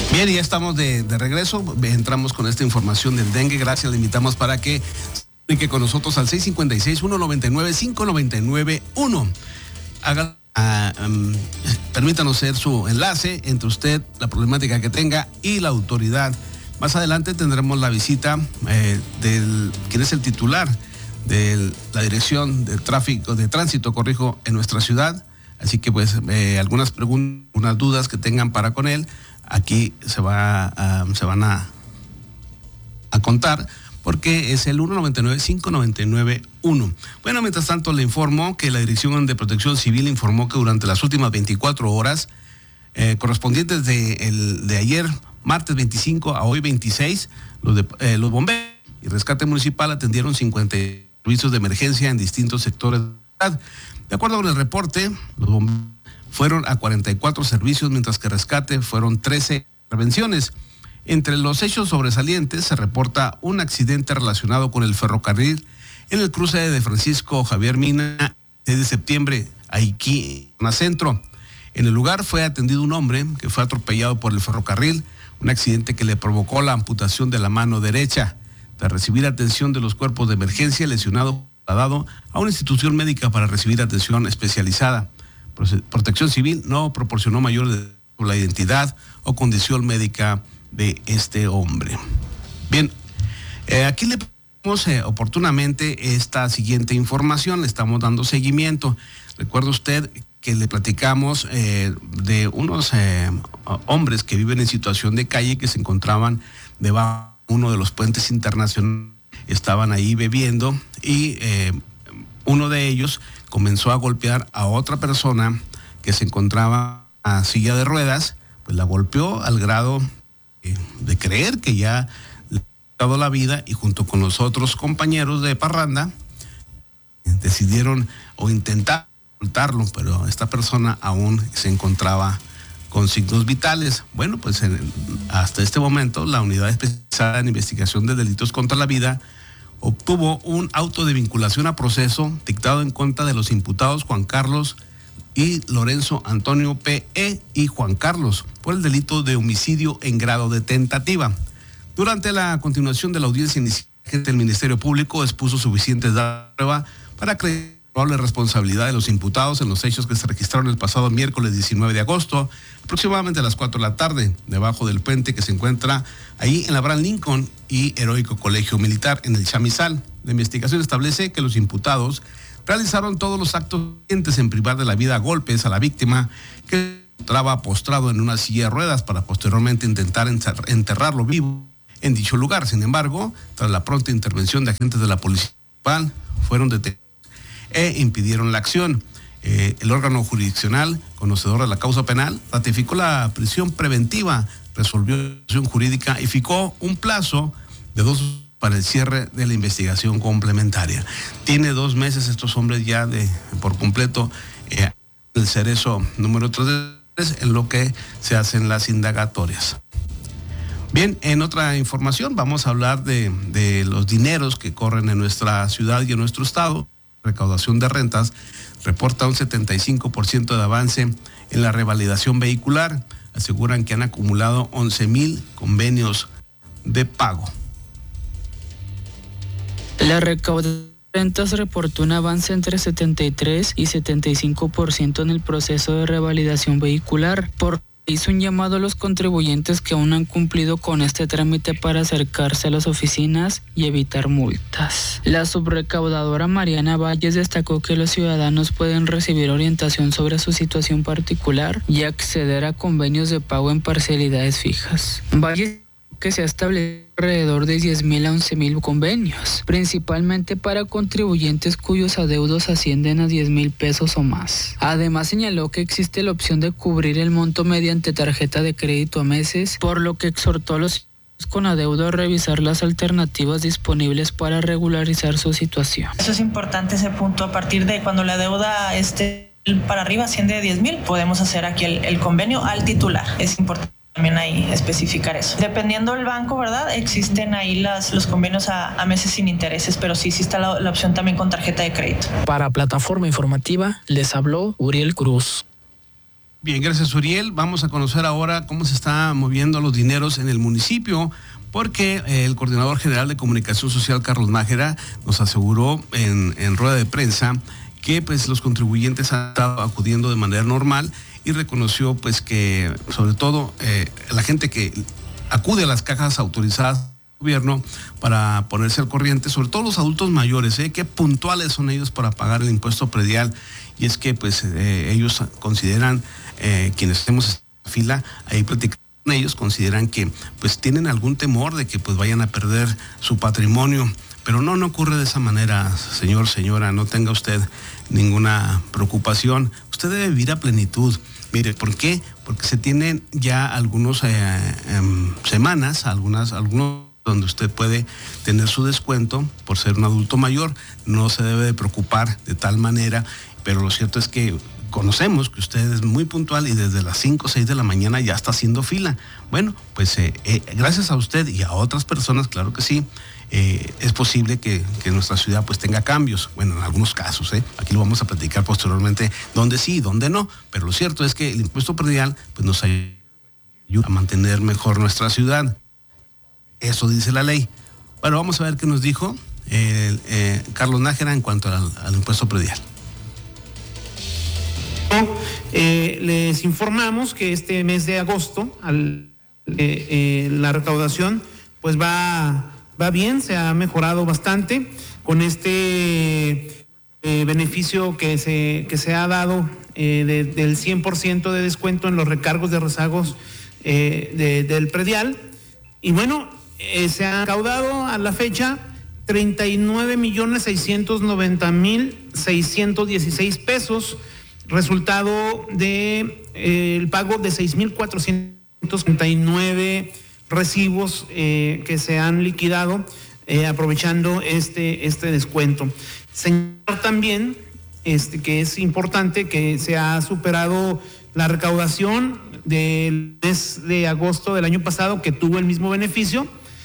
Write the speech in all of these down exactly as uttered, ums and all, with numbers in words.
Bien, ya estamos de, de regreso. Entramos con esta información del dengue. Gracias, le invitamos para que se comunique con nosotros al seis cinco seis, uno nueve nueve, cinco nueve nueve uno. Haga, uh, um, permítanos ser su enlace entre usted, la problemática que tenga y la autoridad. Más adelante tendremos la visita eh, del quien es el titular de la Dirección de Tráfico, de Tránsito, corrijo, en nuestra ciudad. Así que pues eh, algunas preguntas, unas dudas que tengan para con él, aquí se va a, se van a, a contar, porque es el uno nueve nueve, cinco nueve nueve uno. Bueno, mientras tanto le informo que la Dirección de Protección Civil informó que durante las últimas veinticuatro horas eh, correspondientes de, el, de ayer, martes veinticinco a hoy veintiséis, los, de, eh, los bomberos y rescate municipal atendieron cincuenta servicios de emergencia en distintos sectores de la ciudad. De acuerdo con el reporte, los bomberos fueron a cuarenta y cuatro servicios, mientras que rescate fueron trece intervenciones. Entre los hechos sobresalientes se reporta un accidente relacionado con el ferrocarril en el cruce de Francisco Javier Mina, seis de septiembre, aquí en la Centro. En el lugar fue atendido un hombre que fue atropellado por el ferrocarril, un accidente que le provocó la amputación de la mano derecha. Tras recibir atención de los cuerpos de emergencia, el lesionado fue trasladado a una institución médica para recibir atención especializada. Protección Civil no proporcionó mayor de la identidad o condición médica de este hombre. Bien, eh, aquí le ponemos eh, oportunamente esta siguiente información, le estamos dando seguimiento. Recuerda usted que le platicamos eh, de unos eh, hombres que viven en situación de calle que se encontraban debajo de uno de los puentes internacionales, estaban ahí bebiendo y eh, uno de ellos comenzó a golpear a otra persona que se encontraba a silla de ruedas, pues la golpeó al grado eh, de creer que ya le ha dado la vida, y junto con los otros compañeros de parranda eh, decidieron o intentaron ocultarlo, pero esta persona aún se encontraba con signos vitales. Bueno, pues en, hasta este momento la Unidad Especializada en Investigación de Delitos contra la Vida obtuvo un auto de vinculación a proceso dictado en contra de los imputados Juan Carlos y Lorenzo Antonio P E y Juan Carlos por el delito de homicidio en grado de tentativa. Durante la continuación de la audiencia inicial, el Ministerio Público expuso suficientes datos de prueba para acreditar la probable responsabilidad de los imputados en los hechos que se registraron el pasado miércoles diecinueve de agosto, aproximadamente a las cuatro de la tarde, debajo del puente que se encuentra ahí en la Abraham Lincoln y Heroico Colegio Militar en el Chamizal. La investigación establece que los imputados realizaron todos los actos conscientes en privar de la vida a golpes a la víctima, que se encontraba postrado en una silla de ruedas, para posteriormente intentar enterrarlo vivo en dicho lugar. Sin embargo, tras la pronta intervención de agentes de la policía municipal, fueron detenidos e impidieron la acción. Eh, el órgano jurisdiccional, conocedor de la causa penal, ratificó la prisión preventiva, resolvió la acción jurídica y fijó un plazo de dos para el cierre de la investigación complementaria. Tiene dos meses estos hombres ya de por completo eh, el cerezo número tres en lo que se hacen las indagatorias. Bien, en otra información vamos a hablar de, de los dineros que corren en nuestra ciudad y en nuestro estado. Recaudación de rentas reporta un setenta y cinco por ciento de avance en la revalidación vehicular. Aseguran que han acumulado once mil convenios de pago. La recaudación de rentas reportó un avance entre setenta y tres y setenta y cinco por ciento en el proceso de revalidación vehicular, por hizo un llamado a los contribuyentes que aún han cumplido con este trámite para acercarse a las oficinas y evitar multas. La subrecaudadora Mariana Valles destacó que los ciudadanos pueden recibir orientación sobre su situación particular y acceder a convenios de pago en parcialidades fijas. Valles que se ha establecido alrededor de diez mil a once mil convenios, principalmente para contribuyentes cuyos adeudos ascienden a diez mil pesos o más. Además señaló que existe la opción de cubrir el monto mediante tarjeta de crédito a meses, por lo que exhortó a los con adeudo a revisar las alternativas disponibles para regularizar su situación. Eso es importante, ese punto. A partir de cuando la deuda esté para arriba asciende de diez mil, podemos hacer aquí el, el convenio al titular. Es importante también ahí especificar eso. Dependiendo del banco, ¿verdad? Existen ahí las, los convenios a, a meses sin intereses, pero sí, sí está la, la opción también con tarjeta de crédito. Para Plataforma Informativa les habló Uriel Cruz. Bien, gracias, Uriel. Vamos a conocer ahora cómo se están moviendo los dineros en el municipio, porque el coordinador general de comunicación social, Carlos Nájera, nos aseguró en, en rueda de prensa que pues los contribuyentes han estado acudiendo de manera normal y reconoció pues que sobre todo eh, la gente que acude a las cajas autorizadas del gobierno para ponerse al corriente, sobre todo los adultos mayores, ¿eh? Qué puntuales son ellos para pagar el impuesto predial, y es que pues eh, ellos consideran, eh, quienes estemos en la fila, ahí platicando con ellos, consideran que pues tienen algún temor de que pues vayan a perder su patrimonio, pero no, no ocurre de esa manera, señor, señora, no tenga usted ninguna preocupación, usted debe vivir a plenitud. Mire, ¿por qué? Porque se tienen ya algunas eh, eh, semanas, algunas, algunos donde usted puede tener su descuento por ser un adulto mayor, no se debe de preocupar de tal manera, pero lo cierto es que conocemos que usted es muy puntual y desde las cinco o seis de la mañana ya está haciendo fila. Bueno, pues eh, eh, gracias a usted y a otras personas, claro que sí, eh, es posible que, que nuestra ciudad pues tenga cambios. Bueno, en algunos casos, ¿eh? Aquí lo vamos a platicar posteriormente, dónde sí y dónde no, pero lo cierto es que el impuesto predial pues nos ayuda a mantener mejor nuestra ciudad. Eso dice la ley. Bueno, vamos a ver qué nos dijo eh, eh, Carlos Nájera en cuanto al, al impuesto predial. Eh, les informamos que este mes de agosto al, eh, eh, la recaudación pues va, va bien, se ha mejorado bastante con este eh, beneficio que se, que se ha dado eh, de, del cien por ciento de descuento en los recargos de rezagos eh, de, del predial. Y bueno, eh, se ha recaudado a la fecha treinta y nueve millones seiscientos noventa mil seiscientos dieciséis pesos, resultado de eh, el pago de seis mil cuatrocientos treinta y nueve recibos eh, que se han liquidado eh, aprovechando este, este descuento. Señalar también este, que es importante que se ha superado la recaudación del mes de agosto del año pasado, que tuvo el mismo beneficio,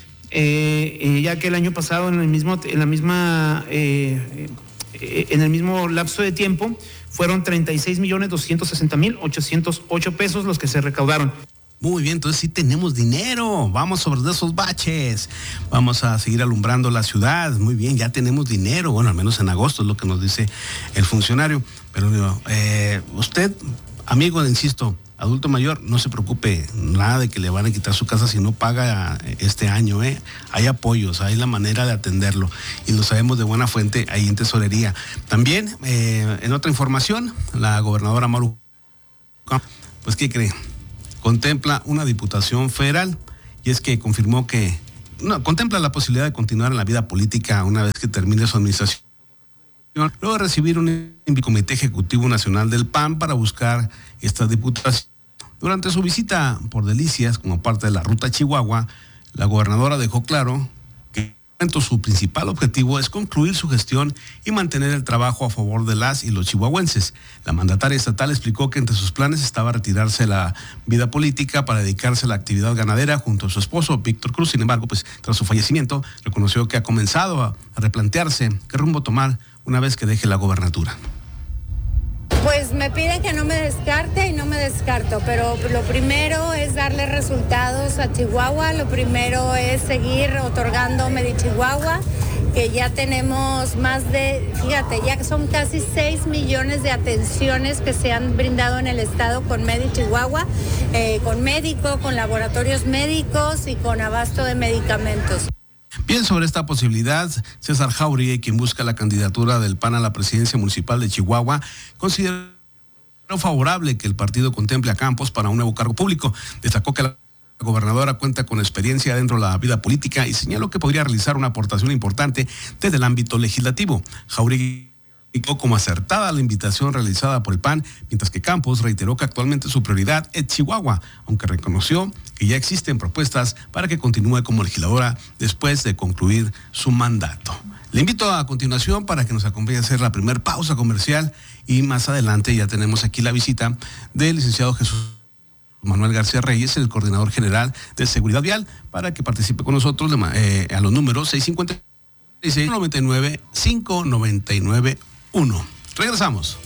eh, eh, ya que el año pasado en el mismo, en la misma, eh, eh, en el mismo lapso de tiempo fueron treinta y seis millones doscientos sesenta mil ochocientos ocho pesos los que se recaudaron. Muy bien, entonces sí tenemos dinero, vamos sobre de esos baches, vamos a seguir alumbrando la ciudad, muy bien, ya tenemos dinero, bueno, al menos en agosto es lo que nos dice el funcionario, pero eh, usted, amigo, insisto, adulto mayor, no se preocupe, nada de que le van a quitar su casa si no paga este año, ¿eh? Hay apoyos, hay la manera de atenderlo y lo sabemos de buena fuente ahí en Tesorería. También, eh, en otra información, la gobernadora Maru, pues ¿qué cree? Contempla una diputación federal y es que confirmó que, no, contempla la posibilidad de continuar en la vida política una vez que termine su administración, luego de recibir un comité ejecutivo nacional del P A N para buscar esta diputación. Durante su visita por Delicias, como parte de la ruta Chihuahua, la gobernadora dejó claro que su principal objetivo es concluir su gestión y mantener el trabajo a favor de las y los chihuahuenses. La mandataria estatal explicó que entre sus planes estaba retirarse de la vida política para dedicarse a la actividad ganadera junto a su esposo, Víctor Cruz. Sin embargo, pues tras su fallecimiento, reconoció que ha comenzado a, a replantearse qué rumbo tomar una vez que deje la gobernatura. Pues me piden que no me descarte y no me descarto, pero lo primero es darle resultados a Chihuahua, lo primero es seguir otorgando MediChihuahua, que ya tenemos más de, fíjate, ya son casi seis millones de atenciones que se han brindado en el estado con MediChihuahua, eh, con médico, con laboratorios médicos y con abasto de medicamentos. Bien, sobre esta posibilidad, César Jauregui, quien busca la candidatura del P A N a la presidencia municipal de Chihuahua, consideró favorable que el partido contemple a Campos para un nuevo cargo público. Destacó que la gobernadora cuenta con experiencia dentro de la vida política y señaló que podría realizar una aportación importante desde el ámbito legislativo. Jauregui como acertada la invitación realizada por el P A N, mientras que Campos reiteró que actualmente su prioridad es Chihuahua, aunque reconoció que ya existen propuestas para que continúe como legisladora después de concluir su mandato. Le invito a continuación para que nos acompañe a hacer la primera pausa comercial y más adelante ya tenemos aquí la visita del licenciado Jesús Manuel García Reyes, el coordinador general de Seguridad Vial, para que participe con nosotros eh, a los números seis cinco seis, nueve nueve, cinco nueve nueve uno. Regresamos.